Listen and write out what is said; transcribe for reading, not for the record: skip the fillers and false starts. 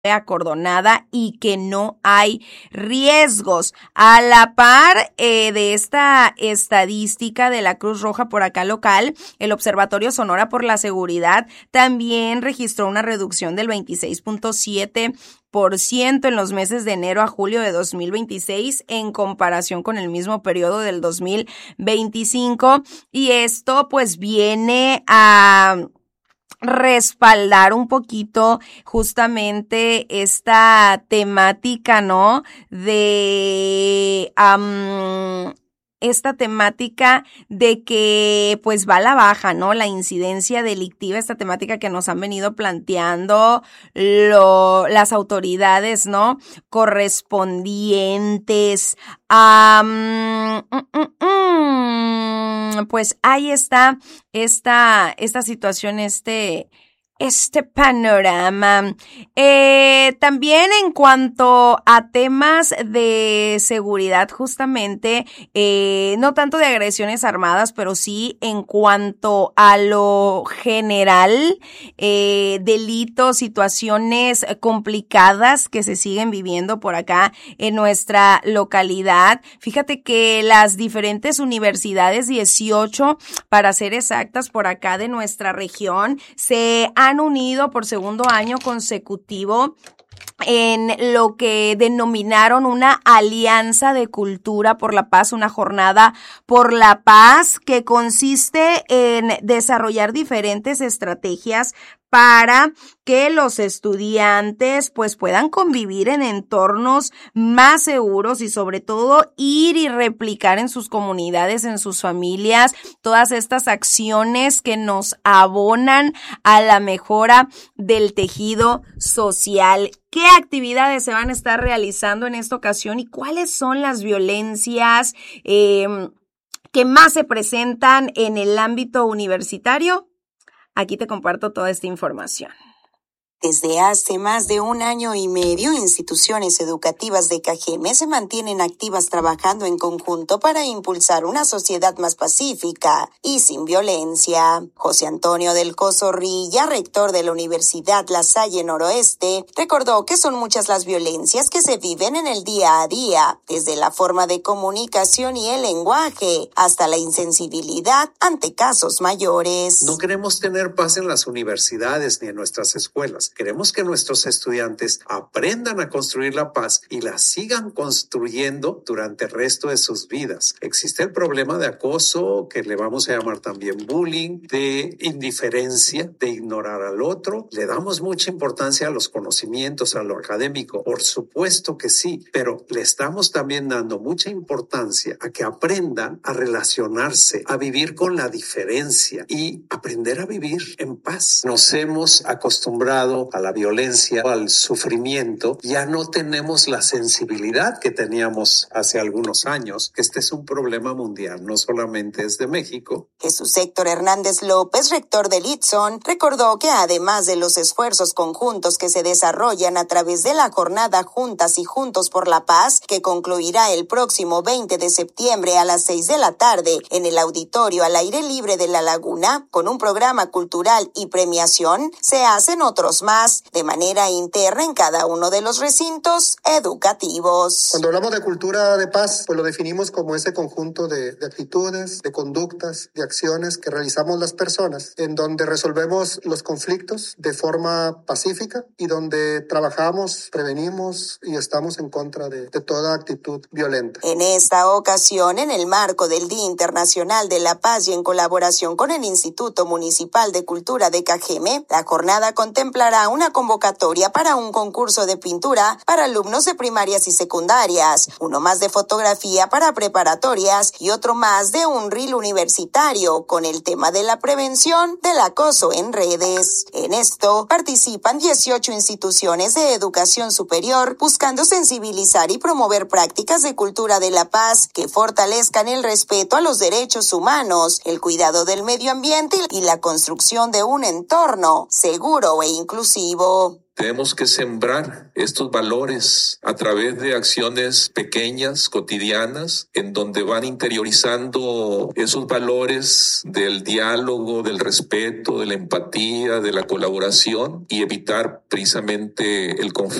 acordonada y que no hay riesgos. A la par de esta estadística de la Cruz Roja por acá local, el Observatorio Sonora por la Seguridad también registró una reducción del 26.7% en los meses de enero a julio de 2026 en comparación con el mismo periodo del 2025, y esto pues viene a respaldar un poquito justamente esta temática, ¿no? De esta temática de que pues va a la baja, ¿no? La incidencia delictiva, esta temática que nos han venido planteando las autoridades, ¿no? Correspondientes a pues ahí está esta situación, este panorama. También en cuanto a temas de seguridad, justamente, no tanto de agresiones armadas, pero sí en cuanto a lo general, delitos, situaciones complicadas que se siguen viviendo por acá en nuestra localidad. Fíjate que las diferentes universidades, 18 para ser exactas, por acá de nuestra región, se han unido por segundo año consecutivo en lo que denominaron una alianza de cultura por la paz, una jornada por la paz que consiste en desarrollar diferentes estrategias para que los estudiantes pues puedan convivir en entornos más seguros y sobre todo ir y replicar en sus comunidades, en sus familias, todas estas acciones que nos abonan a la mejora del tejido social. ¿Qué actividades se van a estar realizando en esta ocasión y cuáles son las violencias que más se presentan en el ámbito universitario? Aquí te comparto toda esta información. Desde hace más de 1 año y medio, instituciones educativas de Cajeme se mantienen activas trabajando en conjunto para impulsar una sociedad más pacífica y sin violencia. José Antonio del Coso Rilla, rector de la Universidad La Salle Noroeste, recordó que son muchas las violencias que se viven en el día a día, desde la forma de comunicación y el lenguaje hasta la insensibilidad ante casos mayores. No queremos tener paz en las universidades ni en nuestras escuelas. Queremos que nuestros estudiantes aprendan a construir la paz y la sigan construyendo durante el resto de sus vidas. Existe el problema de acoso, que le vamos a llamar también bullying, de indiferencia, de ignorar al otro. Le damos mucha importancia a los conocimientos, a lo académico. Por supuesto que sí, pero le estamos también dando mucha importancia a que aprendan a relacionarse, a vivir con la diferencia y aprender a vivir en paz. Nos hemos acostumbrado a la violencia, al sufrimiento. Ya no tenemos la sensibilidad que teníamos hace algunos años, que este es un problema mundial, no solamente es de México. Jesús Héctor Hernández López, rector del ITSON, recordó que además de los esfuerzos conjuntos que se desarrollan a través de la jornada Juntas y Juntos por la Paz, que concluirá el próximo 20 de septiembre a las 6 de la tarde en el auditorio al aire libre de La Laguna, con un programa cultural y premiación, se hacen otros más de manera interna en cada uno de los recintos educativos. Cuando hablamos de cultura de paz, pues lo definimos como ese conjunto de actitudes, de conductas, de acciones que realizamos las personas, en donde resolvemos los conflictos de forma pacífica y donde trabajamos, prevenimos y estamos en contra de toda actitud violenta. En esta ocasión, en el marco del Día Internacional de la Paz y en colaboración con el Instituto Municipal de Cultura de Cajeme, la jornada contemplará una convocatoria para un concurso de pintura para alumnos de primarias y secundarias, uno más de fotografía para preparatorias y otro más de un reel universitario con el tema de la prevención del acoso en redes. En esto participan 18 instituciones de educación superior buscando sensibilizar y promover prácticas de cultura de la paz que fortalezcan el respeto a los derechos humanos, el cuidado del medio ambiente y la construcción de un entorno seguro e inclusivo. Tenemos que sembrar estos valores a través de acciones pequeñas, cotidianas, en donde van interiorizando esos valores del diálogo, del respeto, de la empatía, de la colaboración y evitar precisamente el conflicto.